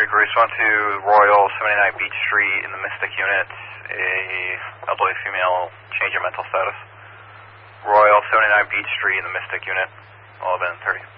Grace 1-2, Royal 79 Beach Street in the Mystic unit, a elderly female, change of mental status. Royal 79 Beach Street in the Mystic unit, 11:30.